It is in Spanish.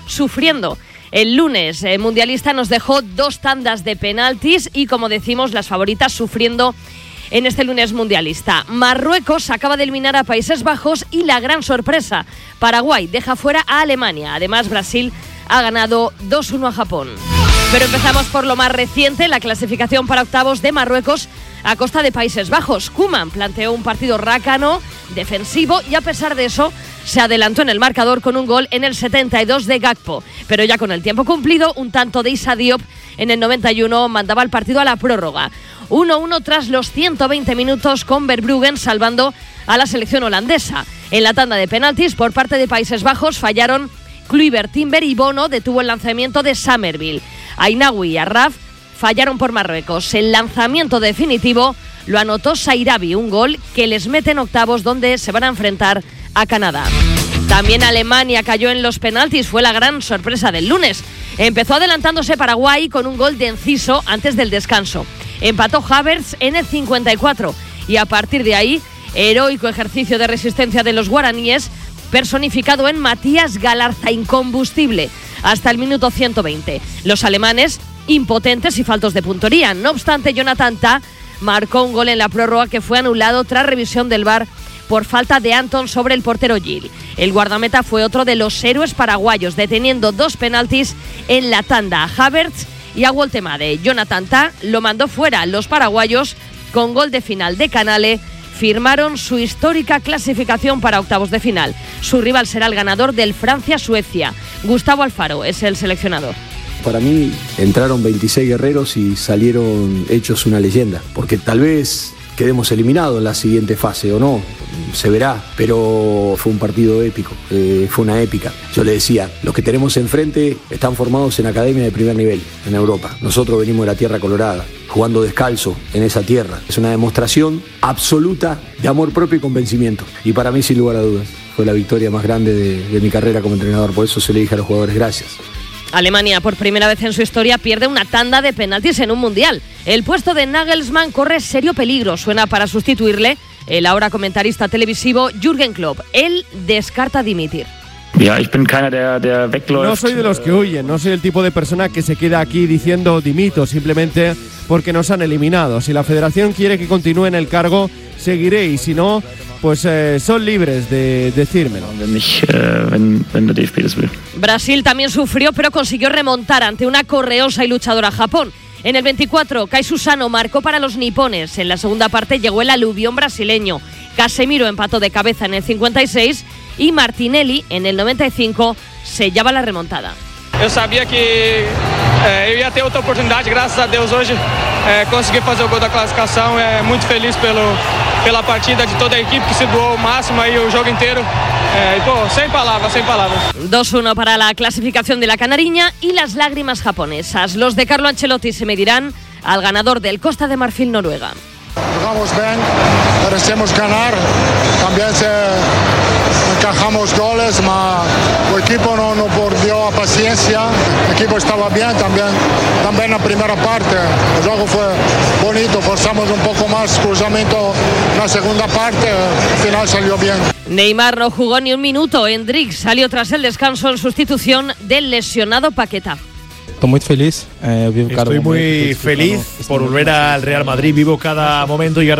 sufriendo. El lunes mundialista nos dejó 2 tandas de penaltis y, como decimos, las favoritas sufriendo en este lunes mundialista. Marruecos acaba de eliminar a Países Bajos y la gran sorpresa, Paraguay deja fuera a Alemania. Además, Brasil ha ganado 2-1 a Japón. Pero empezamos por lo más reciente, la clasificación para octavos de Marruecos a costa de Países Bajos. Koeman planteó un partido rácano, defensivo, y a pesar de eso se adelantó en el marcador con un gol en el 72 de Gakpo. Pero ya con el tiempo cumplido, un tanto de Issa Diop en el 91 mandaba el partido a la prórroga. 1-1 tras los 120 minutos, con Verbruggen salvando a la selección holandesa. En la tanda de penaltis por parte de Países Bajos fallaron Kluivert, Timber y Bono detuvo el lanzamiento de Summerville. Ainaoui y Arraf fallaron por Marruecos. El lanzamiento definitivo lo anotó Sairabi, un gol que les mete en octavos, donde se van a enfrentar a Canadá. También Alemania cayó en los penaltis, fue la gran sorpresa del lunes. Empezó adelantándose Paraguay con un gol de Enciso antes del descanso. Empató Havertz en el 54 y a partir de ahí, heroico ejercicio de resistencia de los guaraníes, personificado en Matías Galarza, incombustible, hasta el minuto 120. Los alemanes, impotentes y faltos de puntería. No obstante, Jonathan Tah marcó un gol en la prórroga que fue anulado tras revisión del VAR por falta de Anton sobre el portero Gil. El guardameta fue otro de los héroes paraguayos, deteniendo 2 penaltis en la tanda, a Havertz y a Woltemade. Jonathan Tah lo mandó fuera. Los paraguayos, con gol de final de Canale, firmaron su histórica clasificación para octavos de final. Su rival será el ganador del Francia-Suecia. Gustavo Alfaro es el seleccionador. Para mí entraron 26 guerreros y salieron hechos una leyenda, porque tal vez quedemos eliminados en la siguiente fase o no, se verá, pero fue un partido épico, fue una épica. Yo le decía, los que tenemos enfrente están formados en academia de primer nivel en Europa. Nosotros venimos de la tierra colorada, jugando descalzo en esa tierra. Es una demostración absoluta de amor propio y convencimiento. Y para mí, sin lugar a dudas, fue la victoria más grande de mi carrera como entrenador. Por eso se le dije a los jugadores gracias. Alemania, por primera vez en su historia, pierde una tanda de penaltis en un mundial. El puesto de Nagelsmann corre serio peligro. Suena para sustituirle el ahora comentarista televisivo Jürgen Klopp. Él descarta dimitir. No soy de los que huyen, no soy el tipo de persona que se queda aquí diciendo dimito simplemente porque nos han eliminado. Si la federación quiere que continúe en el cargo, seguiré, y si no, pues son libres de decírmelo. Brasil también sufrió, pero consiguió remontar ante una correosa y luchadora Japón. En el 24, Kai Susano marcó para los nipones. En la segunda parte llegó el aluvión brasileño. Casemiro empató de cabeza en el 56 y Martinelli en el 95 sellaba la remontada. Eu sabia que eu ia ter outra oportunidade, graças a Deus hoje consegui fazer o gol da classificação. Muito feliz pela partida de toda a equipe que se doou ao máximo aí o jogo inteiro. Sem palavras. 2-1 para la clasificación de la canariña y las lágrimas japonesas. Los de Carlo Ancelotti se medirán al ganador del Costa de Marfil-Noruega. Jugamos bien, merecemos ganar, también encajamos goles, pero el equipo no perdió la paciencia, el equipo estaba bien también la primera parte, el juego fue bonito, forzamos un poco más, cruzamiento en la segunda parte, al final salió bien. Neymar no jugó ni un minuto. Endrick salió tras el descanso en sustitución del lesionado Paquetá. Estoy muy feliz. Estoy muy feliz por volver al Real Madrid. Vivo cada momento y